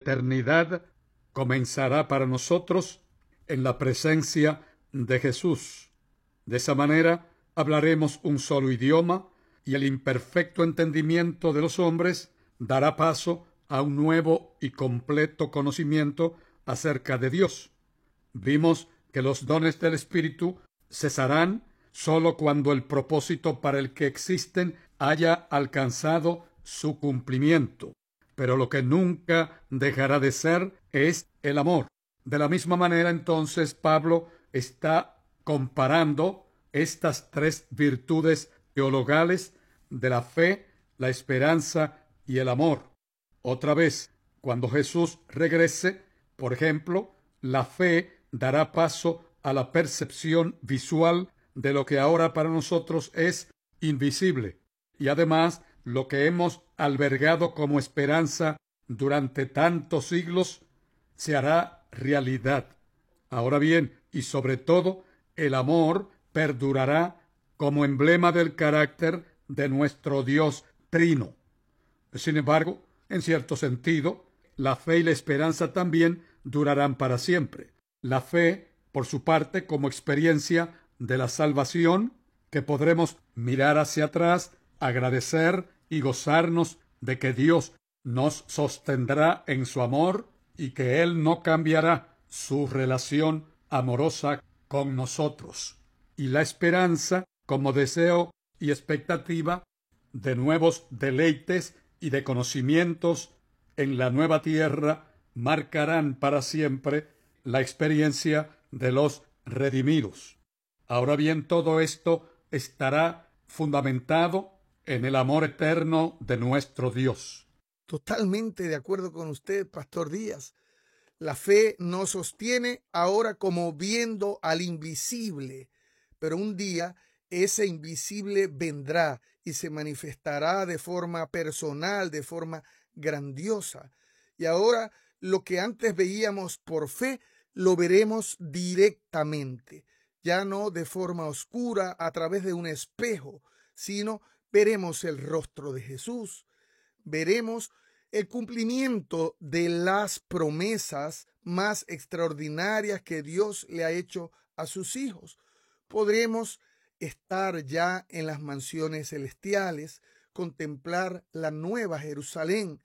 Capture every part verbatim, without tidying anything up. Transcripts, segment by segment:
eternidad comenzará para nosotros en la presencia de Jesús. De esa manera hablaremos un solo idioma y el imperfecto entendimiento de los hombres dará paso a un nuevo y completo conocimiento acerca de Dios. Vimos que los dones del Espíritu cesarán sólo cuando el propósito para el que existen haya alcanzado su cumplimiento. Pero lo que nunca dejará de ser es el amor. De la misma manera, entonces, Pablo está comparando estas tres virtudes teologales de la fe, la esperanza y el amor. Otra vez, cuando Jesús regrese, por ejemplo, la fe dará paso a la percepción visual de lo que ahora para nosotros es invisible. Y además, lo que hemos albergado como esperanza durante tantos siglos se hará realidad. Ahora bien, y sobre todo, el amor perdurará como emblema del carácter de nuestro Dios Trino. Sin embargo, en cierto sentido, la fe y la esperanza también durarán para siempre. La fe, por su parte, como experiencia de la salvación, que podremos mirar hacia atrás, agradecer y gozarnos de que Dios nos sostendrá en su amor y que Él no cambiará su relación amorosa con nosotros. Y la esperanza como deseo y expectativa de nuevos deleites y de conocimientos en la nueva tierra marcarán para siempre la experiencia de los redimidos. Ahora bien, todo esto estará fundamentado en el amor eterno de nuestro Dios. Totalmente de acuerdo con usted, Pastor Díaz. La fe nos sostiene ahora como viendo al invisible, pero un día ese invisible vendrá y se manifestará de forma personal, de forma grandiosa. Y ahora lo que antes veíamos por fe, lo veremos directamente, ya no de forma oscura a través de un espejo, sino veremos el rostro de Jesús, veremos el cumplimiento de las promesas más extraordinarias que Dios le ha hecho a sus hijos. Podremos estar ya en las mansiones celestiales, contemplar la nueva Jerusalén,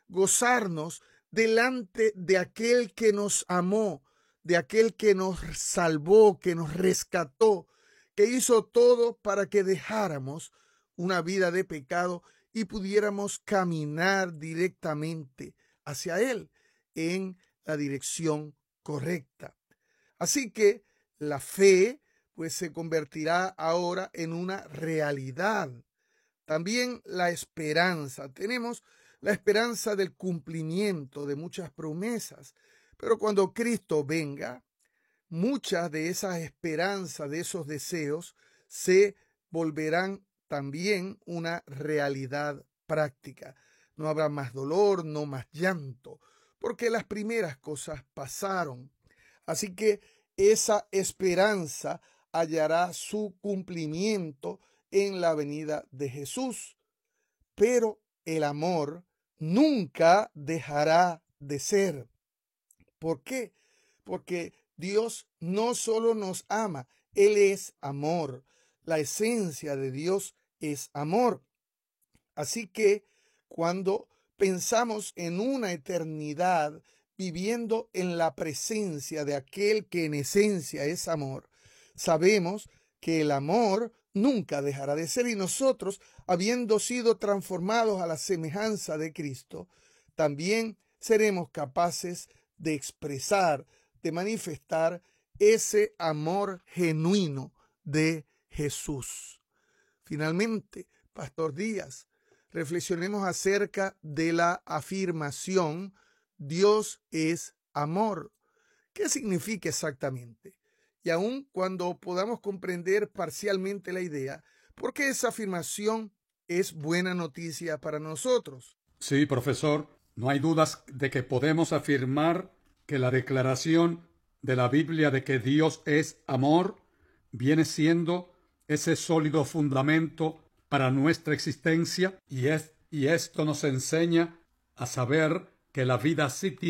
gozarnos delante de aquel que nos amó, de aquel que nos salvó, que nos rescató, que hizo todo para que dejáramos una vida de pecado y pudiéramos caminar directamente hacia Él en la dirección correcta. Así que la fe pues se convertirá ahora en una realidad. También la esperanza. Tenemos la esperanza del cumplimiento de muchas promesas, pero cuando Cristo venga, muchas de esas esperanzas, de esos deseos, se volverán también una realidad práctica. No habrá más dolor, no más llanto, porque las primeras cosas pasaron. Así que esa esperanza hallará su cumplimiento en la venida de Jesús. Pero el amor nunca dejará de ser. ¿Por qué? Porque Dios no solo nos ama, Él es amor. La esencia de Dios es amor. Así que cuando pensamos en una eternidad viviendo en la presencia de aquel que en esencia es amor, sabemos que el amor nunca dejará de ser, y nosotros, habiendo sido transformados a la semejanza de Cristo, también seremos capaces de expresar, de manifestar ese amor genuino de Jesús. Finalmente, Pastor Díaz, reflexionemos acerca de la afirmación Dios es amor. ¿Qué significa exactamente? Y aun cuando podamos comprender parcialmente la idea, ¿por qué esa afirmación es buena noticia para nosotros? Sí, profesor, no hay dudas de que podemos afirmar que la declaración de la Biblia de que Dios es amor viene siendo ese sólido fundamento para nuestra existencia, y, es, y esto nos enseña a saber que la vida sí tiene